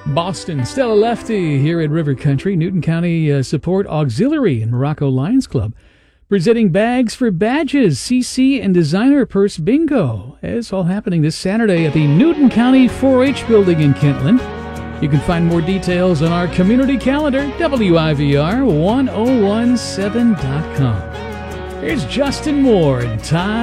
Boston, Stella Lefty here at River Country, Newton County Support Auxiliary and Morocco Lions Club, presenting bags for badges, CC and designer purse bingo. It's all happening this Saturday at the Newton County 4-H building in Kentland. You can find more details on our community calendar, WIVR1017.com. Here's Justin Moore and Time.